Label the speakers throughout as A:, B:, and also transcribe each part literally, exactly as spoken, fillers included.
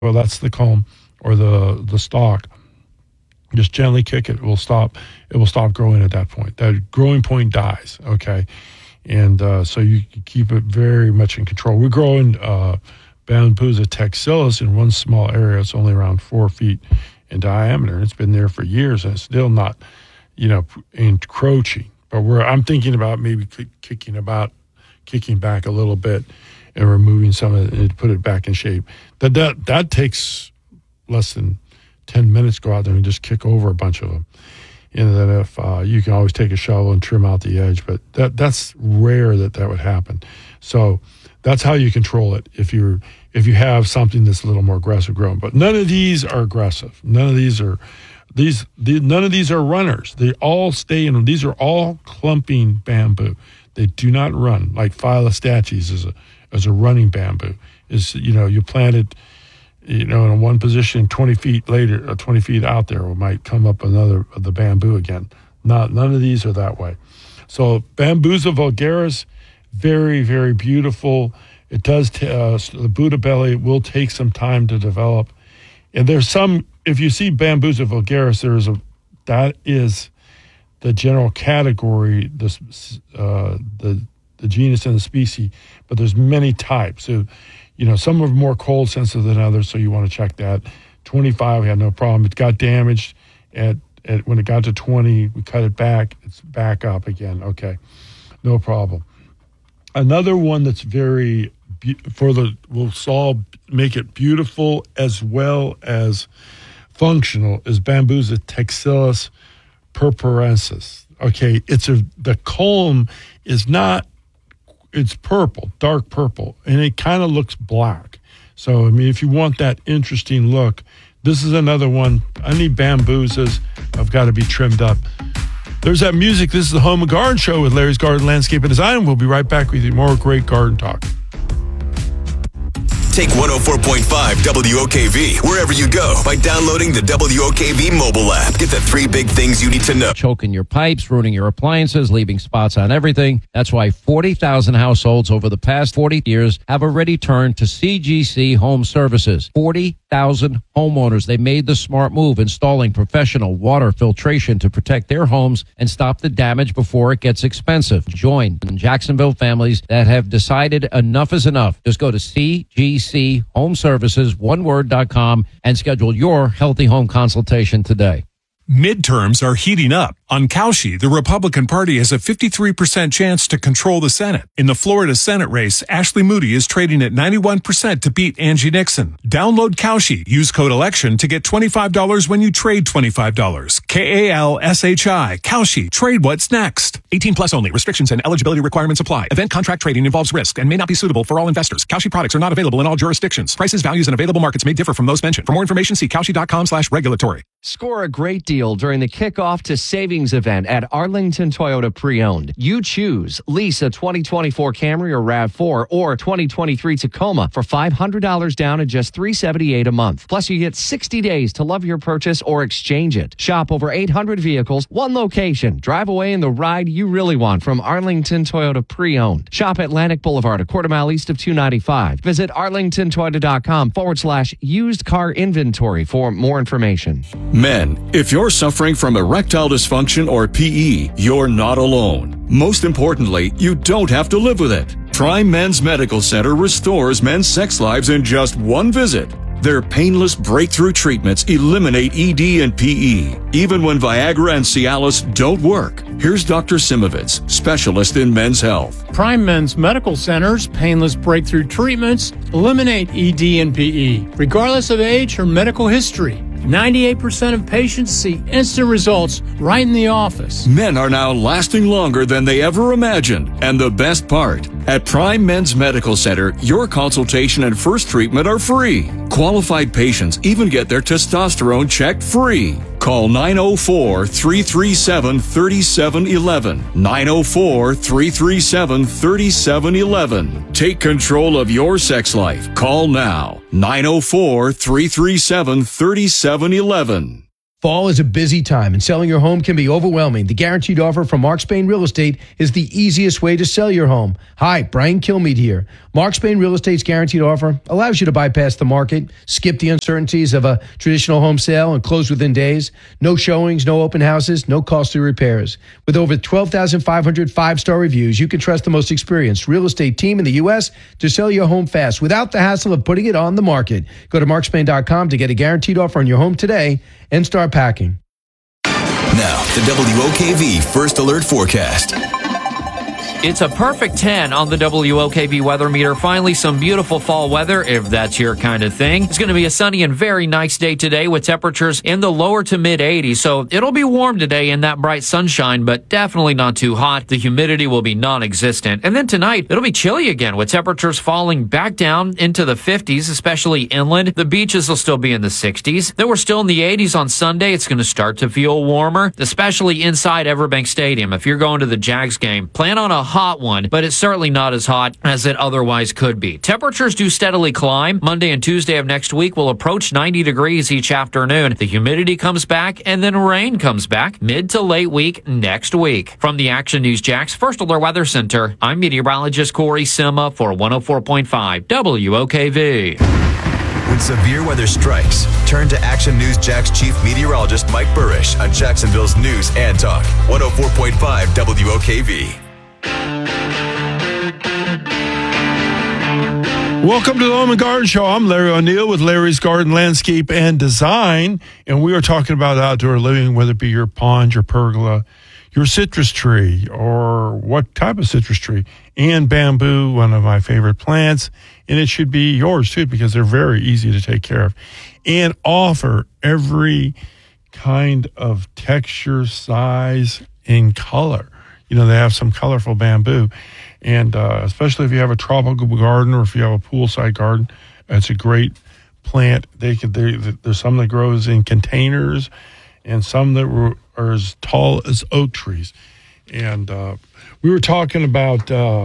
A: Well, that's the culm or the the stalk. Just gently kick it. It will stop. It will stop growing at that point. That growing point dies. Okay, and uh, so you keep it very much in control. We're growing uh, Bambusa textilis in one small area. It's only around four feet in diameter. It's been there for years, and it's still not, you know, encroaching. But we're I'm thinking about maybe kicking about kicking back a little bit and removing some of it and put it back in shape. That that that takes less than ten minutes. Go out there and just kick over a bunch of them. And then if uh, you can always take a shovel and trim out the edge, but that that's rare that that would happen. So that's how you control it if you're if you have something that's a little more aggressive growing. But none of these are aggressive. None of these are these. The, none of these are runners. They all stay in. These are all clumping bamboo. They do not run. Like Phyllostates is a as a running bamboo. Is you know you plant it, you know, in one position, twenty feet later, or twenty feet out there, it might come up another of the bamboo again. Not none of these are that way. So Bambusa vulgaris, very very beautiful. It does t- uh, the Buddha belly will take some time to develop, and there's some. If you see Bambusa vulgaris, there is a that is the general category, the uh, the the genus and the species, but there's many types. So, you know, some are more cold sensitive than others, so you want to check that. twenty-five, we had no problem. It got damaged at, at when it got to twenty, we cut it back. It's back up again. Okay, no problem. Another one that's very for the will solve make it beautiful as well as functional is Bambusa textilis purpurensis. Okay, it's a the culm is not. It's purple, dark purple, and it kind of looks black. So, I mean, if you want that interesting look, this is another one. I need Bambusas. I've got to be trimmed up. There's that music. This is the Home and Garden Show with Larry's Garden Landscape and Design. We'll be right back with you. More great garden talk.
B: Take one oh four point five W O K V wherever you go by downloading the W O K V mobile app. Get the three big things you need to know.
C: Choking your pipes, ruining your appliances, leaving spots on everything. That's why forty thousand households over the past forty years have already turned to C G C Home Services. forty thousand homeowners. They made the smart move, installing professional water filtration to protect their homes and stop the damage before it gets expensive. Join Jacksonville families that have decided enough is enough. Just go to C G C Home Services, one word dot com, and schedule your healthy home consultation today.
D: Midterms are heating up. On Cauchy, the Republican Party has a fifty-three percent chance to control the Senate. In the Florida Senate race, Ashley Moody is trading at ninety-one percent to beat Angie Nixon. Download Cauchy. Use code ELECTION to get twenty-five dollars when you trade twenty-five dollars. K A L S H I. Cauchy. Trade what's next. eighteen plus only. Restrictions and eligibility requirements apply. Event contract trading involves risk and may not be suitable for all investors. Cauchy products are not available in all jurisdictions. Prices, values, and available markets may differ from those mentioned. For more information, see Cauchy.com slash regulatory.
E: Score a great deal during the kickoff to savings event at Arlington Toyota Pre-Owned. You choose. Lease a twenty twenty-four Camry or RAV four or twenty twenty-three Tacoma for five hundred dollars down at just three hundred seventy-eight dollars a month. Plus, you get sixty days to love your purchase or exchange it. Shop over eight hundred vehicles, one location. Drive away in the ride you really want from Arlington Toyota Pre-Owned. Shop Atlantic Boulevard, a quarter mile east of two ninety-five. Visit arlingtontoyota.com forward slash used car inventory for more information.
F: Men, if you're suffering from erectile dysfunction or P E, you're not alone. Most importantly, you don't have to live with it. Prime Men's Medical Center restores men's sex lives in just one visit. Their painless breakthrough treatments eliminate E D and P E, even when Viagra and Cialis don't work. Here's Doctor Simovitz, specialist in men's health.
G: Prime Men's Medical Center's painless breakthrough treatments eliminate E D and P E, regardless of age or medical history. ninety-eight percent of patients see instant results right in the office.
F: Men are now lasting longer than they ever imagined. And the best part, at Prime Men's Medical Center, your consultation and first treatment are free. Qualified patients even get their testosterone checked free. Call nine oh four, three three seven, three seven one one. nine oh four, three three seven, three seven one one. Take control of your sex life. Call now. nine oh four, three three seven, three seven one one.
H: Fall is a busy time, and selling your home can be overwhelming. The Guaranteed Offer from Mark Spain Real Estate is the easiest way to sell your home. Hi, Brian Kilmeade here. Mark Spain Real Estate's Guaranteed Offer allows you to bypass the market, skip the uncertainties of a traditional home sale, and close within days. No showings, no open houses, no costly repairs. With over twelve thousand five hundred five-star reviews, you can trust the most experienced real estate team in the U S to sell your home fast without the hassle of putting it on the market. Go to mark spain dot com to get a guaranteed offer on your home today and start packing.
B: Now, the W O K V First Alert Forecast.
I: It's a perfect ten on the W O K V weather meter. Finally, some beautiful fall weather, if that's your kind of thing. It's going to be a sunny and very nice day today with temperatures in the lower to mid eighties. So it'll be warm today in that bright sunshine, but definitely not too hot. The humidity will be non-existent. And then tonight, it'll be chilly again with temperatures falling back down into the fifties, especially inland. The beaches will still be in the sixties. Then we're still in the eighties on Sunday. It's going to start to feel warmer, especially inside Everbank Stadium. If you're going to the Jags game, plan on a hot one, but it's certainly not as hot as it otherwise could be. Temperatures do steadily climb. Monday and Tuesday of next week will approach ninety degrees each afternoon. The humidity comes back, and then rain comes back mid to late week next week. From the Action News Jax First Alert Weather Center, I'm meteorologist Corey Sima for one oh four point five W O K V.
B: When severe weather strikes, turn to Action News Jax Chief Meteorologist Mike Burrish on Jacksonville's News and Talk, one oh four point five W O K V.
A: Welcome to the Home and Garden Show. I'm Larry O'Neill with Larry's Garden Landscape and Design, and we are talking about outdoor living, whether it be your pond, your pergola, your citrus tree, or what type of citrus tree, and bamboo, one of my favorite plants, and it should be yours too because they're very easy to take care of, and offer every kind of texture, size, and color. You know, they have some colorful bamboo. And uh, especially if you have a tropical garden or if you have a poolside garden, it's a great plant. They could. They, there's some that grows in containers, and some that were, are as tall as oak trees. And uh, we were talking about uh,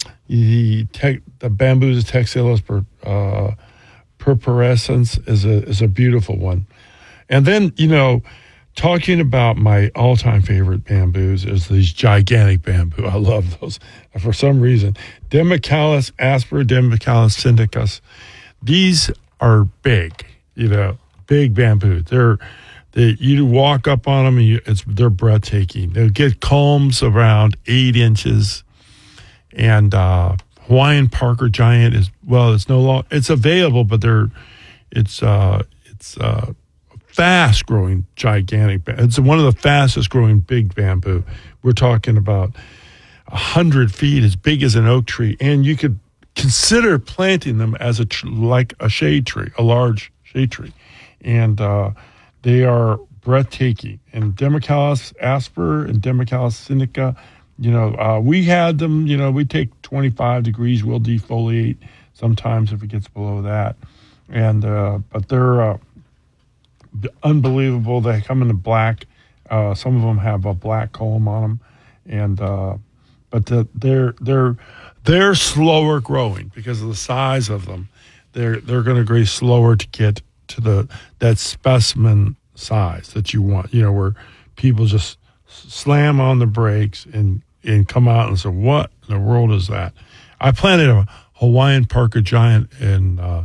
A: the tech, the Bambusa textilis per, uh, purpurescens is a is a beautiful one. And then you know. Talking about my all-time favorite bamboos is these gigantic bamboo. I love those. For some reason, Demicalis asper, Demicalis sindicus. These are big, you know, big bamboo. They're they you walk up on them and you, it's they're breathtaking. They get culms around eight inches, and uh, Hawaiian Parker Giant is well. It's no long. It's available, but they're it's uh, it's. Uh, fast growing gigantic. It's one of the fastest growing big bamboo. We're talking about a hundred feet, as big as an oak tree, and you could consider planting them as a tr- like a shade tree, a large shade tree, and uh, they are breathtaking. And Demicalis asper and Demicalis sindica, you know, uh, we had them. You know, we take twenty-five degrees. We'll defoliate sometimes if it gets below that, and uh, but they're uh, unbelievable. They come in the black. Uh, some of them have a black culm on them, and uh, but the, they're they're they're slower growing because of the size of them. They're they're going to grow slower to get to the that specimen size that you want. You know, where people just slam on the brakes and and come out and say, "What in the world is that?" I planted a Hawaiian Parker Giant in uh,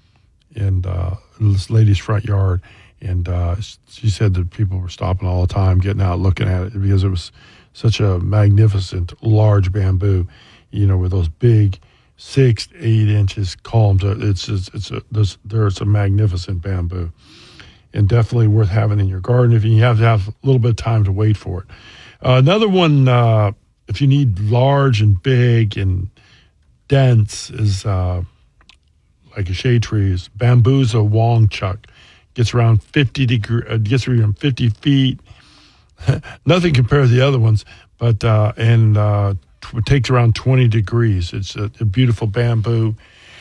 A: in uh, this lady's front yard. And uh, she said that people were stopping all the time, getting out, looking at it because it was such a magnificent, large bamboo, you know, with those big six, eight inches culms. It's it's, it's a there's, there's a magnificent bamboo, and definitely worth having in your garden if you have to have a little bit of time to wait for it. Uh, another one, uh, if you need large and big and dense, is uh, like a shade tree, is Bambusa wongchuck. Gets around fifty degree, uh, gets around fifty feet. Nothing compared to the other ones, but uh, and uh, t- it takes around twenty degrees. It's a, a beautiful bamboo,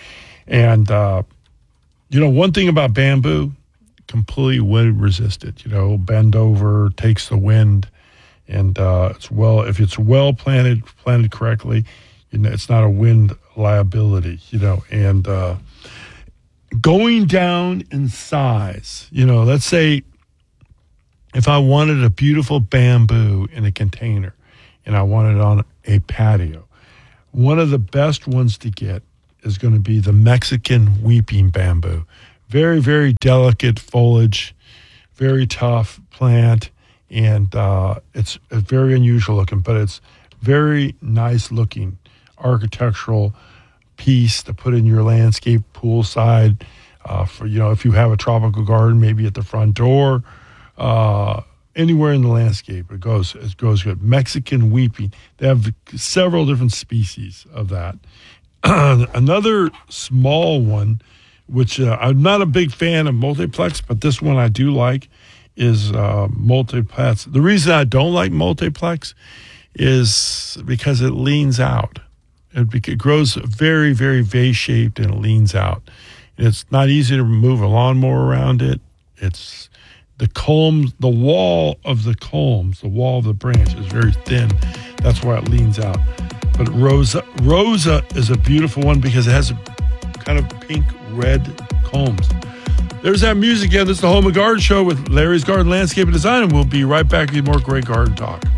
A: and uh, you know one thing about bamboo, completely wind resistant. You know, bend over, takes the wind, and uh, it's well if it's well planted, planted correctly, you know, it's not a wind liability. You know, and uh, going down in size, you know, let's say if I wanted a beautiful bamboo in a container and I wanted it on a patio, one of the best ones to get is going to be the Mexican weeping bamboo. Very, very delicate foliage, very tough plant, and uh, it's, it's very unusual looking, but it's very nice looking architectural piece to put in your landscape poolside. Uh, for, you know, if you have a tropical garden, maybe at the front door, uh, anywhere in the landscape, it goes, it goes good. Mexican weeping. They have several different species of that. Another small one, which uh, I'm not a big fan of multiplex, but this one I do like, is uh, multiplex. The reason I don't like multiplex is because it leans out. It, it grows very, very vase-shaped, and it leans out. It's not easy to move a lawnmower around it. It's the culms, the wall of the culms, the wall of the branch is very thin. That's why it leans out. But Rosa, Rosa is a beautiful one because it has a kind of pink red culms. There's that music again. This is the Home and Garden Show with Larry's Garden Landscape and Design, and we'll be right back with more great garden talk.